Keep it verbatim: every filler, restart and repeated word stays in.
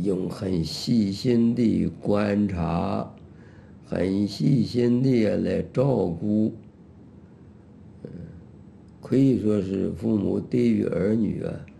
用很细心的观察，很细心的来照顾。嗯，可以说是父母对于儿女啊，